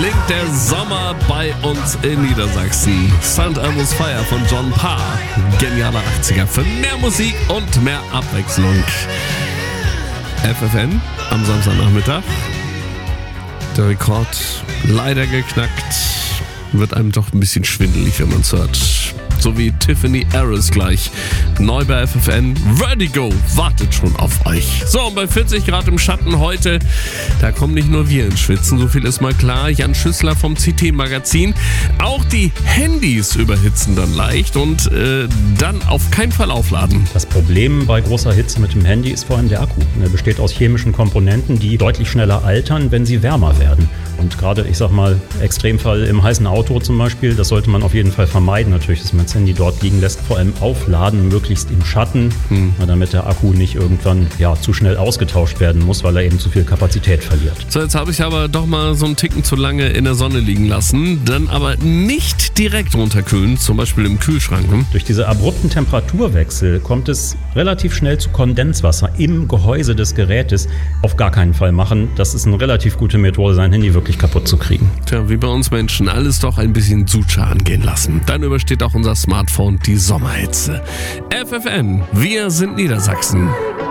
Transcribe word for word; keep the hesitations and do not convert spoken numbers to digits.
klingt der Sommer bei uns in Niedersachsen. Saint Elmo's Fire von John Parr. Geniale achtziger für mehr Musik und mehr Abwechslung. F F N am Samstagnachmittag. Der Rekord leider geknackt. Wird einem doch ein bisschen schwindelig, wenn man es hört. So wie Tiffany Harris gleich. Neu bei F F N. Vertigo wartet schon auf euch. So, und bei vierzig Grad im Schatten heute, da kommen nicht nur wir ins Schwitzen, so viel ist mal klar. Jan Schüssler vom C T-Magazin. Auch die Handys überhitzen dann leicht und äh, dann auf keinen Fall aufladen. Das Problem bei großer Hitze mit dem Handy ist vor allem der Akku. Er besteht aus chemischen Komponenten, die deutlich schneller altern, wenn sie wärmer werden. Und gerade, ich sag mal, Extremfall im heißen Auto zum Beispiel, das sollte man auf jeden Fall vermeiden. Natürlich, dass man das Handy dort liegen lässt, vor allem aufladen, möglichst im Schatten, hm. damit der Akku nicht irgendwann ja, zu schnell ausgetauscht werden muss, weil er eben zu viel Kapazität verliert. So, jetzt habe ich aber doch mal so einen Ticken zu lange in der Sonne liegen lassen, dann aber nicht direkt runterkühlen, zum Beispiel im Kühlschrank. Hm? Durch diese abrupten Temperaturwechsel kommt es relativ schnell zu Kondenswasser im Gehäuse des Gerätes. Auf gar keinen Fall machen. Das ist eine relativ gute Methode, sein Handy wirklich kaputt zu kriegen. Tja, wie bei uns Menschen, alles doch ein bisschen Sucha angehen lassen. Dann übersteht auch unser Smartphone die Sommerhitze. F F N, wir sind Niedersachsen.